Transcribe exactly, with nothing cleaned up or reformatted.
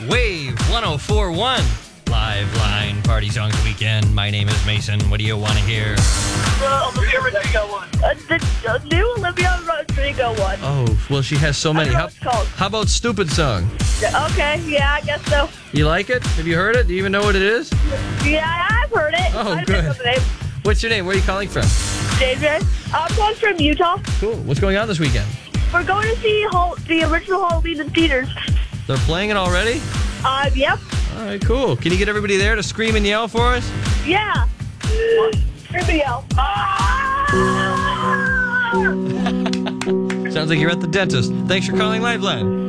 Wave one oh four point one. Live line party songs weekend. My name is Mason. What do you want to hear? Uh, Olivia Rodrigo one. Uh, the uh, new Olivia Rodrigo one. Oh, well, she has so many. I don't know How, what it's called. how about Stupid Song? Yeah, okay, yeah, I guess so. You like it? Have you heard it? Do you even know what it is? Yeah, I've heard it. Oh, I good. don't know the name. What's your name? Where are you calling from? J J. I'm calling from Utah. Cool. What's going on this weekend? We're going to see Hall- the original Halloween in theaters. They're playing it already? Uh, yep. All right, cool. Can you get everybody there to scream and yell for us? Yeah. Scream yell. Sounds like you're at the dentist. Thanks for calling Lifeline.